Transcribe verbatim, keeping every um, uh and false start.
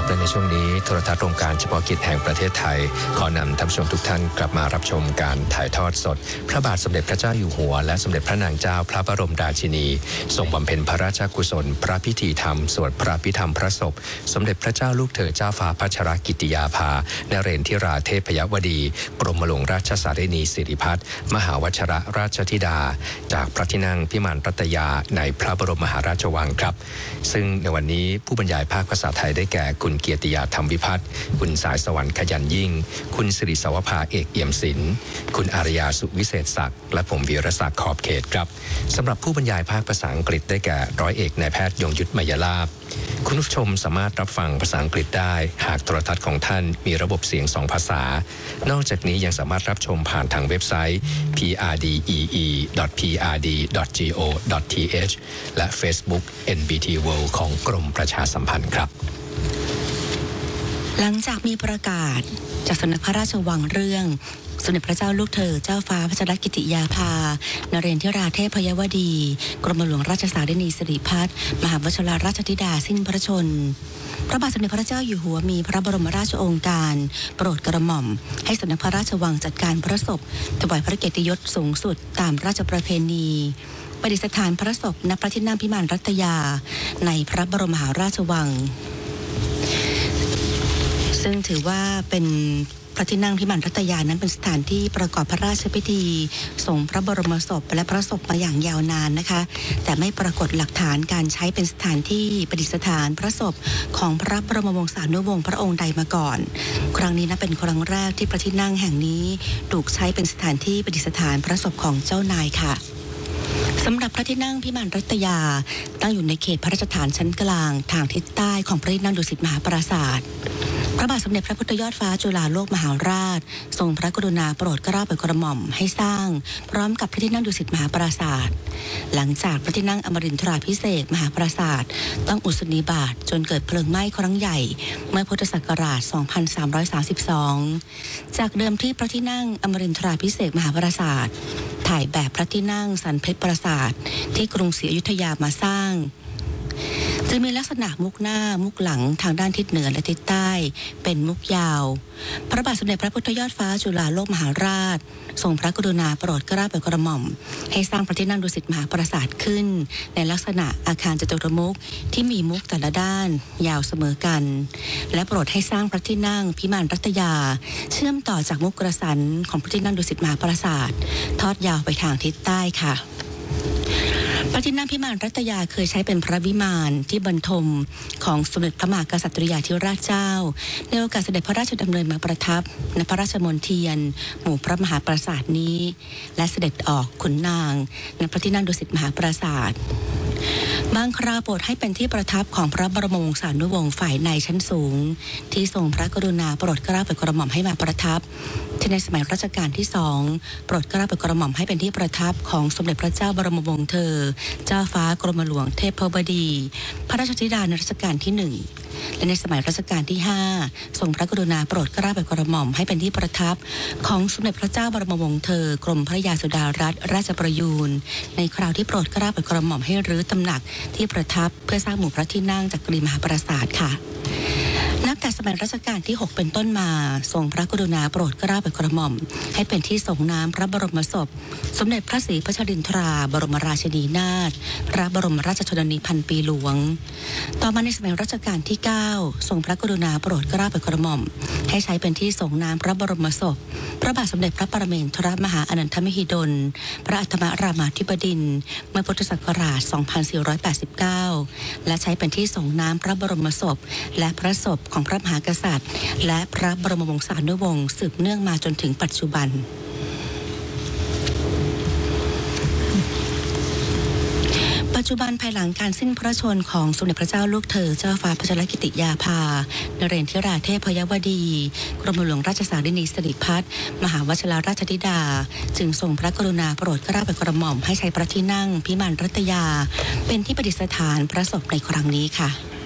และในช่วงนี้โทรทัศน์โครงการเฉพาะกิจแห่งประเทศไทยขอนำท่านผู้ชมทุกท่านกลับมารับชมการถ่ายทอดสดพระบาทสมเด็จพระเจ้าอยู่หัวและสมเด็จพระนางเจ้าพระบรมราชินีทรงบำเพ็ญพระราชกุศลพระพิธีธรรมสวดพระพิธรรมพระศพสมเด็จพระเจ้าลูกเธอเจ้าฟ้าพัชรกิติยาภานเรนทิราเทพยวดีกรมหลวงราชสารินีสิริพัฒน์มหาวชิรราชธิดาจากพระที่นั่งพิมานรัตยาในพระบรมมหาราชวังครับซึ่งในวันนี้ผู้บรรยายภาคภาษาไทยได้แก่คุณเกียรติยาธรรมวิพัฒน์คุณสายสวรรค์ขยันยิ่งคุณสิริสวภาเอกเอี่ยมศิลป์คุณอารยาสุวิเศษศักดิ์และผมวีรศักดิ์ขอบเขตครับสำหรับผู้บรรยายภาคภาษาอังกฤษได้แก่ร้อยเอกนายแพทย์ยงยุทธมยลาภคุณผู้ชมสามารถรับฟังภาษาอังกฤษได้หากโทรทัศน์ของท่านมีระบบเสียงสองภาษานอกจากนี้ยังสามารถรับชมผ่านทางเว็บไซต์ พี อาร์ ดี อี อี ดอท พี อาร์ ดี ดอท จี โอ ดอท ที เอช และ Facebook เอ็น บี ที World ของกรมประชาสัมพันธ์ครับหลังจากมีประกาศจากสำนักพระราชวังเรื่องสมเด็จพระเจ้าลูกเธอเจ้าฟ้าพัชรกิติยาภานเรนทิราเทพยวดีกรมหลวงราชสารินีสิริพัฒน์มหาวชิรราชธิดาสิ้นพระชนพระบาทสมเด็จพระเจ้าอยู่หัวมีพระบรมราชโองการโปรดกระหม่อมให้สำนักพระราชวังจัดการพระศพถวายพระเกียรติยศสูงสุดตามราชประเพณีประดิษฐานพระศพณพระที่นั่งพิมานรัตยาในพระบรมมหาราชวังซึ่งถือว่าเป็นพระที่นั่งพิมานรัตยานั้นเป็นสถานที่ประกอบพระราชพิธีส่งพระบรมศพและพระศพมาอย่างยาวนานนะคะแต่ไม่ปรากฏหลักฐานการใช้เป็นสถานที่ประดิษฐานพระศพของพระบรมวงศานุวงศ์พระองค์ใดมาก่อนครั้งนี้นะเป็นครั้งแรกที่พระที่นั่งแห่งนี้ถูกใช้เป็นสถานที่ประดิษฐานพระศพของเจ้านายค่ะสำหรับพระที่นั่งพิมานรัตยาตั้งอยู่ในเขตพระราชฐานชั้นกลางทางทิศใต้ของพระที่นั่งดุสิตมหาปราสาทพระบาทสมเด็จพระพุทธยอดฟ้าจุฬาโลกมหาราชทรงพระกรุณาโปรดเกล้าโปรดกระหม่อมให้สร้างพร้อมกับพระที่นั่งดุสิตมหาปราสาทหลังจากพระที่นั่งอมรินทราภิเษกมหาปราสาทต้องอุสนิบาตจนเกิดเพลิงไหม้ครั้งใหญ่เมื่อพุทธศักราช สองพันสามร้อยสามสิบสอง จากเดิมที่พระที่นั่งอมรินทราภิเษกมหาปราสาทถ่ายแบบพระที่นั่งสันเพชรปราสาทที่กรุงศรีอยุธยามาสร้างจะมีลักษณะมุกหน้ามุกหลังทางด้านทิศเหนือและทิศใต้เป็นมุกยาวพระบาทสมเด็จพระพุทธยอดฟ้าจุฬาโลกมหาราชทรงพระกรุณาโปรดเกล้าโปรดกระหม่อมให้สร้างพระที่นั่งดุสิตมหาปราสาทขึ้นในลักษณะอาคารจตุรมุขที่มีมุกแต่ละด้านยาวเสมอกันและโปรดให้สร้างพระที่นั่งพิมานรัตยาเชื่อมต่อจากมุกกระสันของพระที่นั่งดุสิตมหาปราสาททอดยาวไปทางทิศใต้ค่ะพระที่นั่งพิมานรัตยาเคยใช้เป็นพระวิมานที่บรรทมของสมเด็จพระมหากษัตริยาธิราชเจ้าในโอกาสเสด็จพระราชดำเนินมาประทับณพระราชมณฑียนหมู่พระมหาปราสาทนี้และเสด็จออกขุนนางณพระที่นั่งดุสิตมหาปราสาทบางคราวโปรดให้เป็นที่ประทับของพระบรมวงศานุวงศ์ฝ่ายในชั้นสูงที่ทรงพระกรุณาโปรดเกล้าโปรดกระหม่อมให้มาประทับที่ในสมัยรัชกาลที่สองโปรดเกล้าโปรดกระหม่อมให้เป็นที่ประทับของสมเด็จพระเจ้าบรมวงศ์เธอเจ้าฟ้ากรมหลวงเทพบดีพระราชธิดาในรัชกาลที่หนึ่งและในสมัยรัชกาลที่ห้าทรงพระกรุณาโปรดเกล้าโปรดกระหม่อมให้เป็นที่ประทับของสมเด็จพระเจ้าบรมวงศ์เธอกรมพระยาสุดารัตนราชประยูรในคราวที่โปรดเกล้าโปรดกระหม่อมให้รื้อตำหนักที่ประทับเพื่อสร้างหมู่พระที่นั่งจักรีมหาปราสาทค่ะนับแต่สมัยรัชกาลที่หกเป็นต้นมาทรงพระกรุณาโปรดเกล้าโปรดกระหม่อมให้เป็นที่ส่งน้ำพระบรมศพสมเด็จพระศรีพัชรินทราบรมราชินีนาถพระบรมราชชนนีพันปีหลวงต่อมาในสมัยรัชกาลที่เก้าทรงพระกรุณาโปรดเกล้าโปรดกระหม่อมให้ใช้เป็นที่ส่งน้ำพระบรมศพพระบาทสมเด็จพระปรเมนทรมหาอนันทมหิดลพระอัฏฐมรามาธิบดินทร์เมื่อพุทธศักราช สองพันสี่ร้อยแปดสิบเก้า และใช้เป็นที่ส่งน้ำพระบรมศพและพระศพของพระมหากษัตริย์และพระบรมวงศานุวงศ์สืบเนื่องมาจนถึงปัจจุบันปัจจุบันภายหลังการสิ้นพระชนม์ของสมเด็จพระเจ้าลูกเธอเจ้าฟ้าพัชรกิติยาภานเรนทิราเทพยวดีกรมหลวงราชสารินีสิริพัฒน์มหาวชิรราชธิดาจึงทรงพระกรุณาโปรดเกล้าโปรดกระหม่อมให้ใช้พระที่นั่งพิมานรัตยาเป็นที่ประดิษฐานพระศพในครั้งนี้ค่ะ